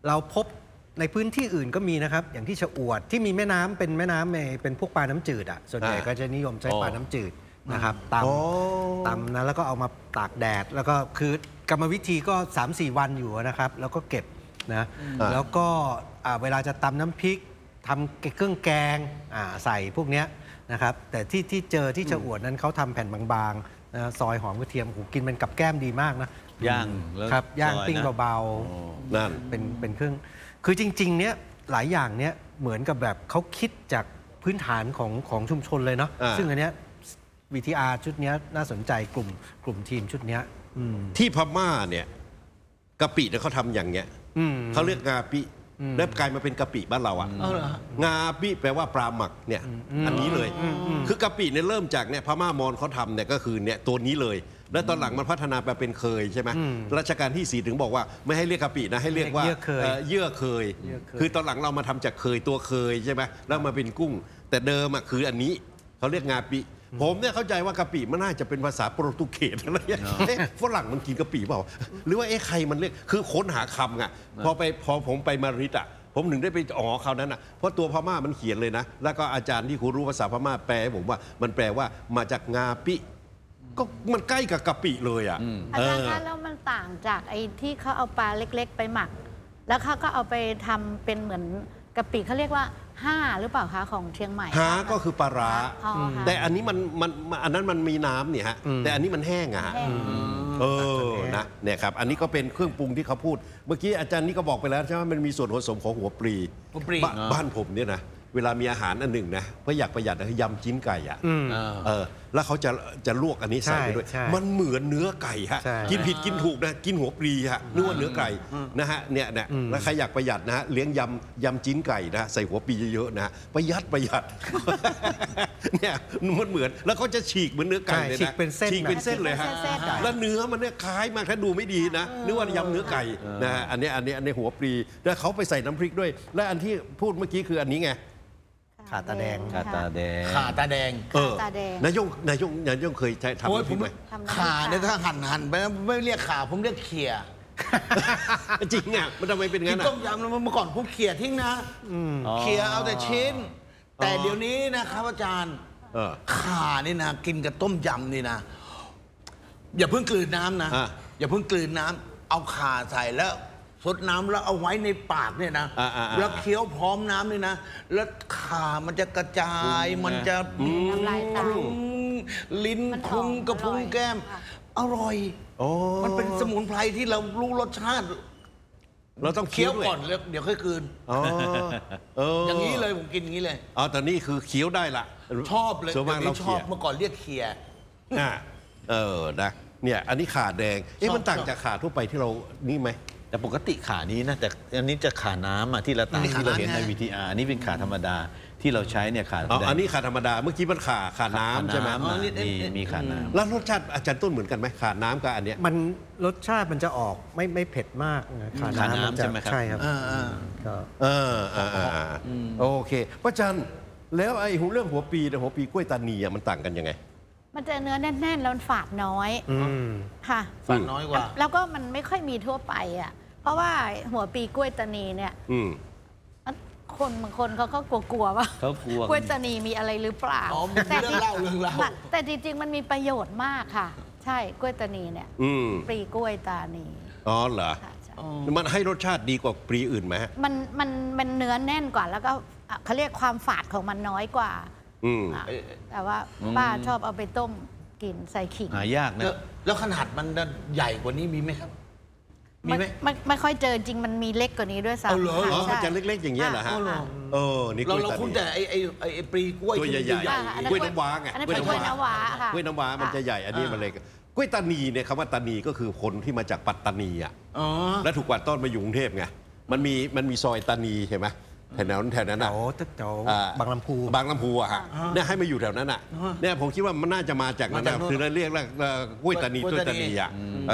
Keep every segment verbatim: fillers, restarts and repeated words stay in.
เราพบในพื้นที่อื่นก็มีนะครับอย่างที่ชะอวดที่มีแม่น้ำเป็นแม่น้ำเป็นพวกปลาน้ำจืดอ่ะส่วนใหญ่ก็จะนิยมใช้ปลาน้ำจืดนะครับตำตำนะแล้วก็เอามาตากแดดแล้วก็คือกรรมวิธีก็ สามสี่ วันอยู่นะครับแล้วก็เก็บนะแล้วก็เวลาจะตำน้ำพริกทำเครื่องแกงใส่พวกเนี้ยนะครับแต่ที่ที่เจอที่ชะอวดนั้นเขาทำแผ่นบางๆนะซอยหอมกระเทียมหูกินมันกับแก้มดีมากนะย่างครับย่างปิ้งเบาๆนั่นเป็นเป็นเครื่องคือจริงๆเนี้ยหลายอย่างเนี้ยเหมือนกับแบบเขาคิดจากพื้นฐานของของชุมชนเลยเนาะซึ่งอันเนี้ย วี ที อาร์ ชุดนี้น่าสนใจกลุ่มกลุ่มทีมชุดนี้ที่พม่าเนี่ยกะปิเนี่ยเขาทำอย่างเงี้ยเขาเรียกงาปิแล้วกลายมาเป็นกะปิบ้านเราอ่ะงาปิแปลว่าปลาหมักเนี่ยอันนี้เลยคือกะปิเนี่ยเริ่มจากเนี่ยพม่ามอญเขาทำเนี่ยก็คือเนี่ยตัวนี้เลยแล้วตอนหลังมันพัฒนาไปเป็นเคยใช่ไหมรัชกาลที่สี่ถึงบอกว่าไม่ให้เรียกกะปินะให้เรียกว่าเยื่อเคยคือตอนหลังเรามาทำจากเคยตัวเคยใช่ไหมแล้วมาเป็นกุ้งแต่เดิมอ่ะคืออันนี้เขาเรียกงาปิผมเนี่ยเข้าใจว่ากะปิมันน่าจะเป็นภาษาโปรตุเกสอะไรอย่างเงี้ยฝรั่งมันกินกะปิเปล่าหรือว่าเอ๊ะใครมันเรียกคือค้นหาคำไงพอไปพอผมไปมาดริดอ่ะผมถึงได้ไปอ๋อคราวนั้นอ่ะเพราะตัวพม่ามันเขียนเลยนะแล้วก็อาจารย์ที่ครูรู้ภาษาพม่าแปลให้ผมว่ามันแปลว่ามาจากงาปิก็มันใกล้กับกะปิเลยอ่ะอาจารย์คะแล้วมันต่างจากไอ้ที่เขาเอาปลาเล็กๆไปหมักแล้วเขาก็เอาไปทำเป็นเหมือนกะปิเขาเรียกว่าห้าหรือเปล่าคะของเชียงใหม่ฮาก็คือปลาร้าแต่อันนี้มันมันอันนั้นมันมีน้ำเนี่ยฮะแต่อันนี้มันแห้งอะฮะเออนะเนี่ยครับอันนี้ก็เป็นเครื่องปรุงที่เขาพูดเมื่อกี้อาจารย์นี่ก็บอกไปแล้วใช่ไหมมันมีส่วนผสมของหัวปลีบ้านผมเนี่ยนะเวลามีอาหารอันหนึ่งนะเพราะอยากประหยัดนะยำจิ้นไก่อ่ะเออแล้วเขาจะจะลวกอันนี้ใส่ไปด้วยมันเหมือนเนื้อไก่ฮะกินผิดกินถูกนะกินหัวปลีฮะนึกว่าเนื้อไก่นะฮะเนี่ยเนี่ยแล้วใครอยากประหยัดนะฮะเลี้ยงยำยำจิ้นไก่นะใส่หัวปลีเยอะๆนะประหยัดประหยัดเนี่ยมันเหมือนแล้วเขาจะฉีกเหมือนเนื้อไก่เลยนะฉีกเป็นเส้นฉีกเป็นเส้นเลยฮะแล้วเนื้อมันเนี่ยคล้ายมากถ้าดูไม่ดีนะนึกว่ายำเนื้อไก่นะฮะอันนี้อันนี้อันนี้หัวปลีแล้วเขาไปใส่น้ำพริกด้วยและอันที่พูดเมื่อกี้คืออันนี้ไงขาตาแดงขาตาแดงขาตาแดงเออนายงนายงนายงเคยใช้ทำอะไรไหมขาเนี่ยถ้าหั่นหั่นไปไม่เรียกขาผมเรียกเขี่ยจริงอ่ะมันทำไมเป็นงั้นอ่ะต้มยำเมื่อก่อนผมเขี่ยทิ้งนะเขี่ยเอาแต่ชิ้นแต่เดี๋ยวนี้นะครับอาจารย์ขานี่นะกินกับต้มยำนี่นะอย่าเพิ่งกลืนน้ำนะอย่าเพิ่งกลืนน้ำเอาขาใส่แล้วซดน้ำแล้วเอาไว้ในปากเนี่ยนะแล้วเคี้ยวพร้อมน้ำเนี่ยนะแล้วขามันจะกระจายมันจะน้ำลายตามลิ้นพุงกระพุ้งแก้มอร่อยมันเป็นสมุนไพรที่เรารู้รสชาติเราต้องเคี้ยวก่อนแล้วเดี๋ยวค่อยกลืนอย่างนี้เลยผมกินอย่างนี้เลยอ๋อแต่นี่คือเคี้ยวได้ละชอบเลยส่วนมากเราชอบเมื่อก่อนเรียกเคียเออนะเนี่ยอันนี้ขาแดงเอ๊ะมันต่างจากขาทั่วไปที่เรานี่ไหมแต่ปกติขานี้นะแต่อันนี้จะขาน้ำอ่ะที่เราตามที่เราเห็นใน วี ที อาร์ อันนี้เป็นขาธรรมดาที่เราใช้เนี่ยขาอ๋ออันนี้ขาธรรมดาเมื่อกี้มันขาขาน้ำใช่ไหมมีมีขาน้ำแล้วรสชาติอาจารย์ต้นเหมือนกันไหมขาน้ำกับอันเนี้ยมันรสชาติมันจะออกไม่ไม่เผ็ดมากขาน้ำใช่ไหมครับใช่ครับเออโอเคพระอาจารย์แล้วไอ้เรื่องหัวปีหัวปีกล้วยตานีมันต่างกันยังไงมันจะเนื้อแน่นๆแล้วฝาดน้อยค่ะฝาดน้อยกว่าแล้วก็มันไม่ค่อยมีทั่วไปอ่ะเพราะว่าหัวปีกล้วยตานีเนี่ยคนบางคนเขาก็กลัวๆว่าเขากลัวกล้วยตานีมีอะไรหรือเปล่าแต่เรื่องเล่าเรื่องเล่าแต่จริงๆมันมีประโยชน์มากค่ะใช่กล้วยตานีเนี่ยปลีกล้วยตานีอ๋อเหรอมันให้รสชาติดีกว่าปลีอื่นไหมมันมันมันเนื้อแน่นกว่าแล้วก็เขาเรียกความฝาดของมันน้อยกว่าแต่ว่าป้าชอบเอาไปต้มกินใส่ขิงหายากนะแล้วขนาดมันใหญ่กว่านี้มีไหมครับมีไหมไม่ไม่ค่อยเจอจริงมันมีเล็กกว่านี้ด้วยซ้ำอ๋อเหรอมันจะเล็กๆอย่างเงี้ยเหรอฮะเออนี่เราเราคุ้นแต่ไอ้ไอ้ไอ้ปลีกล้วยตัวใหญ่ๆกล้วยน้ำว้าไงกล้วยน้ำว้าค่ะกล้วยน้ำว้ามันจะใหญ่อันนี้มันเล็กกล้วยตานีเนี่ยคำว่าตานีก็คือคนที่มาจากปัตตานีอ่ะแล้วถูกกวาดต้อนมาอยู่กรุงเทพไงมันมีมันมีซอยตานีใช่ไหมแถวนั้นแถวนั้นอ่ะแถวบางลำพูบางลำพูอะฮะเนี่ยให้มาอยู่แถวนั้นอ่ะเนี่ยผมคิดว่ามันน่าจะมาจากนั้นคือเรียกว่ากล้วยตานีกล้วยตานีอ่ะเออ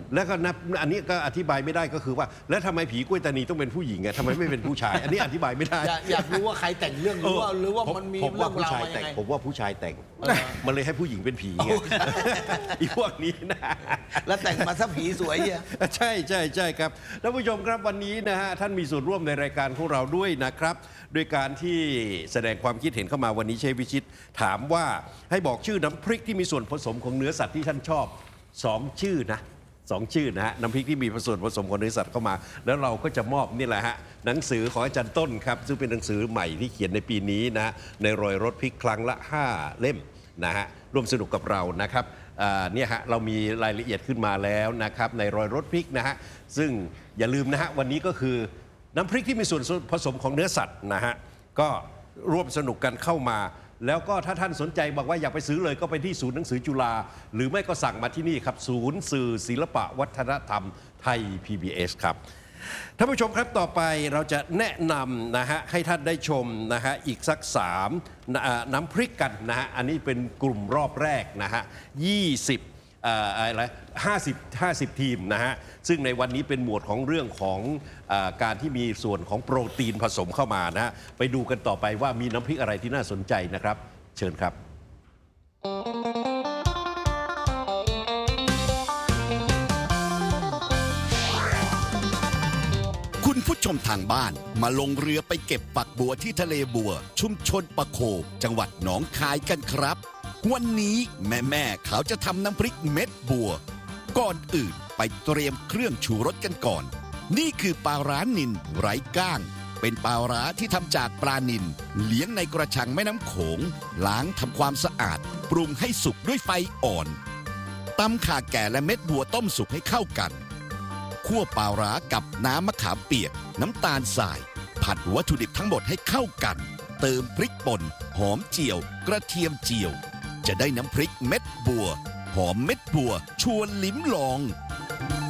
แล้วก็นับอันนี้ก็อธิบายไม่ได้ก็คือว่าแล้วทำไมผีกล้วยตานีต้องเป็นผู้หญิงไงทำไมไม่เป็นผู้ชาย อันนี้อธิบายไม่ได้อยากอยากรู้ว่าใครแต่งเรื่องหรือว่าหรือว่ามันมีผมเรื่ว่าองผู้ราวชายมายัแต่งงไงผมว่าผู้ชายแต่งมันเลยให้ผู้หญิงเป็นผีไงอีพวกนี้นะแล้วแต่งมาซะผีสวยเหี้ยใช่ใช่ใช่ครับท่านผู้ชมครับวันนี้นะฮะท่านมีส่วนร่วมในรายการของเราด้วยนะครับโดยการที่แสดงความคิดเห็นเข้ามาวันนี้เชฟวิชิตถามว่าให้บอกชื่อน้ำพริกที่มีส่วนผสมของเนื้อสัตว์ที่ท่านชอบสองชื่อนะสองชื่อนะฮะน้ำพริกที่มีส่วนผสมของเนื้อสัตว์เข้ามาแล้วเราก็จะมอบนี่แหละฮะหนังสือของอาจารย์ต้นครับซึ่งเป็นหนังสือใหม่ที่เขียนในปีนี้นะฮะในรอยรถพริกครั้งละห้าเล่มนะฮะร่วมสนุกกับเรานะครับเนี่ยฮะเรามีรายละเอียดขึ้นมาแล้วนะครับในรอยรถพริกนะฮะซึ่งอย่าลืมนะฮะวันนี้ก็คือน้ำพริกที่มีส่วนผสมของเนื้อสัตว์นะฮะก็ร่วมสนุกกันเข้ามาแล้วก็ถ้าท่านสนใจบอกว่าอยากไปซื้อเลยก็ไปที่ศูนย์หนังสือจุฬาหรือไม่ก็สั่งมาที่นี่ครับศูนย์สื่อศิลปะวัฒนธรรมไทย พี บี เอส ครับท่านผู้ชมครับต่อไปเราจะแนะนำนะฮะให้ท่านได้ชมนะฮะอีกสักสามน้ำพริกกันนะฮะอันนี้เป็นกลุ่มรอบแรกนะฮะยี่สิบอะไรห้าสิบห้าสิบทีมนะฮะซึ่งในวันนี้เป็นหมวดของเรื่องของอาการที่มีส่วนของโปรตีนผสมเข้ามานะฮะไปดูกันต่อไปว่ามีน้ำพริกอะไรที่น่าสนใจนะครับเชิญครับคุณผู้ชมทางบ้านมาลงเรือไปเก็บฝักบัวที่ทะเลบัวชุมชนปะโคจังหวัดหนองคายกันครับวันนี้แม่แม่เขาจะทำน้ำพริกเม็ดบัวก่อนอื่นไปเตรียมเครื่องชูรสกันก่อนนี่คือปลาร้านิลไร้ก้างเป็นปลาร้าที่ทำจากปลานิลเลี้ยงในกระชังแม่น้ำโขงล้างทำความสะอาดปรุงให้สุกด้วยไฟอ่อนตำข่าแก่และเม็ดบัวต้มสุกให้เข้ากันคั่วปลาร้ากับน้ำมะขามเปียกน้ำตาลทรายผัดวัตถุดิบทั้งหมดให้เข้ากันเติมพริกป่นหอมเจียวกระเทียมเจียวจะได้น้ำพริกเม็ดบัวหอมเม็ดบัวชวนลิ้มลอง